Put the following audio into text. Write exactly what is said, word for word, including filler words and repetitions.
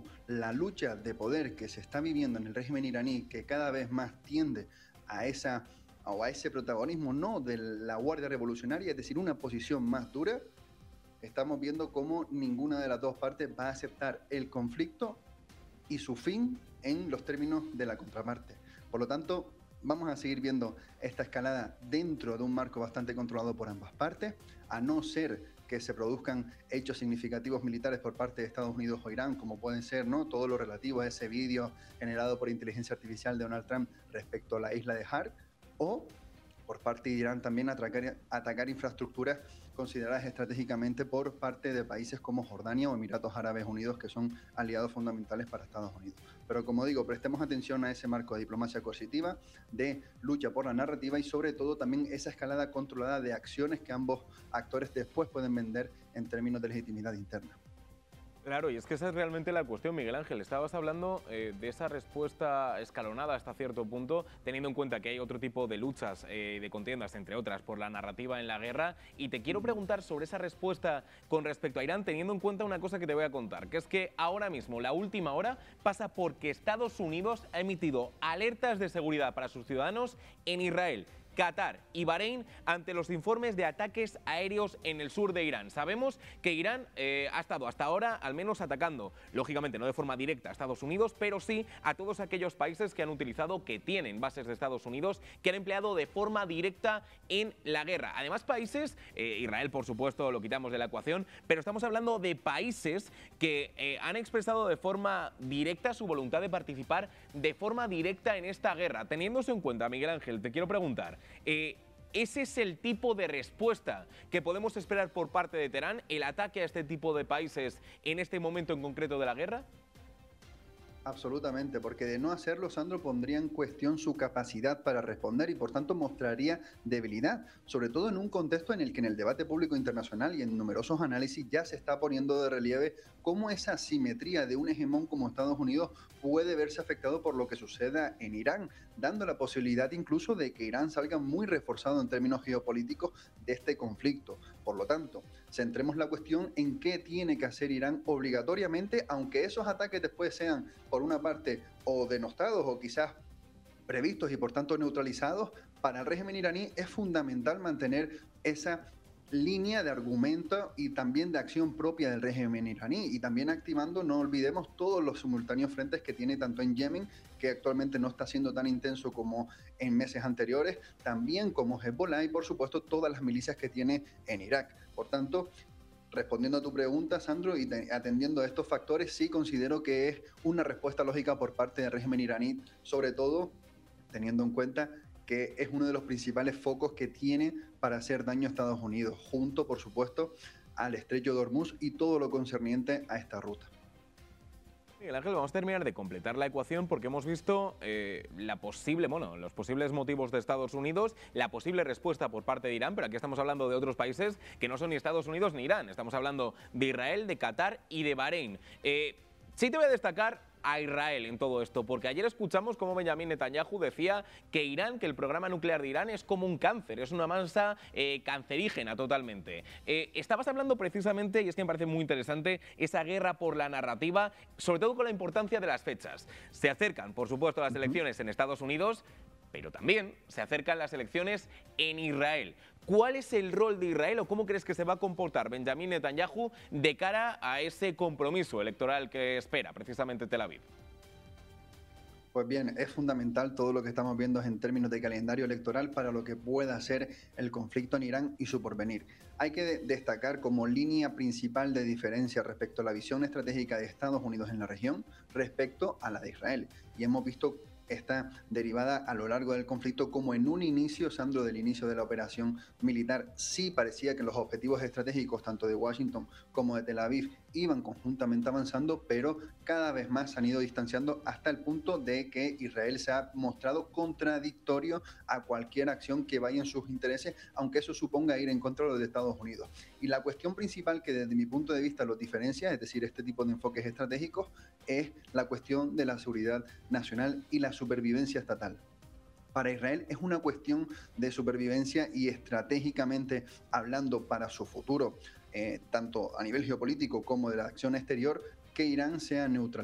cómo la lucha de poder que se está viviendo en el régimen iraní, que cada vez más tiende a esa o a ese protagonismo no de la Guardia Revolucionaria, es decir, una posición más dura, estamos viendo cómo ninguna de las dos partes va a aceptar el conflicto y su fin en los términos de la contraparte. Por lo tanto, vamos a seguir viendo esta escalada dentro de un marco bastante controlado por ambas partes, a no ser que se produzcan hechos significativos militares por parte de Estados Unidos o Irán, como pueden ser, ¿no?, todo lo relativo a ese vídeo generado por inteligencia artificial de Donald Trump respecto a la isla de Har, o por parte de Irán también atacar, atacar infraestructuras consideradas estratégicamente por parte de países como Jordania o Emiratos Árabes Unidos, que son aliados fundamentales para Estados Unidos. Pero como digo, prestemos atención a ese marco de diplomacia coercitiva, de lucha por la narrativa y sobre todo también esa escalada controlada de acciones que ambos actores después pueden vender en términos de legitimidad interna. Claro, y es que esa es realmente la cuestión, Miguel Ángel. Estabas hablando eh, de esa respuesta escalonada hasta cierto punto, teniendo en cuenta que hay otro tipo de luchas, eh, de contiendas, entre otras, por la narrativa en la guerra. Y te quiero preguntar sobre esa respuesta con respecto a Irán, teniendo en cuenta una cosa que te voy a contar, que es que ahora mismo, la última hora, pasa porque Estados Unidos ha emitido alertas de seguridad para sus ciudadanos en Israel, Qatar y Bahrein ante los informes de ataques aéreos en el sur de Irán. Sabemos que Irán eh, ha estado hasta ahora al menos atacando, lógicamente no de forma directa a Estados Unidos, pero sí a todos aquellos países que han utilizado, que tienen bases de Estados Unidos, que han empleado de forma directa en la guerra. Además, países, eh, Israel por supuesto lo quitamos de la ecuación, pero estamos hablando de países que eh, han expresado de forma directa su voluntad de participar de forma directa en esta guerra. Teniéndose en cuenta, Miguel Ángel, te quiero preguntar, Eh, ¿ese es el tipo de respuesta que podemos esperar por parte de Teherán, el ataque a este tipo de países en este momento en concreto de la guerra? Absolutamente, porque de no hacerlo, Sandro, pondría en cuestión su capacidad para responder y por tanto mostraría debilidad, sobre todo en un contexto en el que en el debate público internacional y en numerosos análisis ya se está poniendo de relieve cómo esa asimetría de un hegemón como Estados Unidos puede verse afectado por lo que suceda en Irán, dando la posibilidad incluso de que Irán salga muy reforzado en términos geopolíticos de este conflicto. Por lo tanto, centremos la cuestión en qué tiene que hacer Irán obligatoriamente, aunque esos ataques después sean, por una parte, o denostados o quizás previstos y por tanto neutralizados. Para el régimen iraní es fundamental mantener esa línea de argumento y también de acción propia del régimen iraní, y también activando, no olvidemos, todos los simultáneos frentes que tiene tanto en Yemen, que actualmente no está siendo tan intenso como en meses anteriores, también como Hezbollah y por supuesto todas las milicias que tiene en Irak. Por tanto, respondiendo a tu pregunta, Sandro, y atendiendo a estos factores, sí considero que es una respuesta lógica por parte del régimen iraní, sobre todo teniendo en cuenta que es uno de los principales focos que tiene para hacer daño a Estados Unidos, junto, por supuesto, al estrecho de Hormuz y todo lo concerniente a esta ruta. Miguel Ángel, vamos a terminar de completar la ecuación porque hemos visto eh, la posible, bueno, los posibles motivos de Estados Unidos, la posible respuesta por parte de Irán, pero aquí estamos hablando de otros países que no son ni Estados Unidos ni Irán. Estamos hablando de Israel, de Qatar y de Bahrein. Eh, sí te voy a destacar a Israel en todo esto, porque ayer escuchamos cómo Benjamín Netanyahu decía que Irán, que el programa nuclear de Irán es como un cáncer, es una masa eh, cancerígena totalmente. Eh, estabas hablando precisamente, y es que me parece muy interesante, esa guerra por la narrativa, sobre todo con la importancia de las fechas. Se acercan, por supuesto, las elecciones en Estados Unidos, pero también se acercan las elecciones en Israel. ¿Cuál es el rol de Israel o cómo crees que se va a comportar Benjamín Netanyahu de cara a ese compromiso electoral que espera precisamente Tel Aviv? Pues bien, es fundamental todo lo que estamos viendo en términos de calendario electoral para lo que pueda ser el conflicto en Irán y su porvenir. Hay que destacar como línea principal de diferencia respecto a la visión estratégica de Estados Unidos en la región respecto a la de Israel. Y hemos visto esta derivada a lo largo del conflicto como en un inicio, Sandro, del inicio de la operación militar, sí parecía que los objetivos estratégicos tanto de Washington como de Tel Aviv iban conjuntamente avanzando, pero cada vez más se han ido distanciando hasta el punto de que Israel se ha mostrado contradictorio a cualquier acción que vaya en sus intereses, aunque eso suponga ir en contra de los de Estados Unidos. Y la cuestión principal que desde mi punto de vista los diferencia, es decir, este tipo de enfoques estratégicos, es la cuestión de la seguridad nacional y la supervivencia estatal. Para Israel es una cuestión de supervivencia y estratégicamente hablando para su futuro, eh, tanto a nivel geopolítico como de la acción exterior, que Irán sea neutral.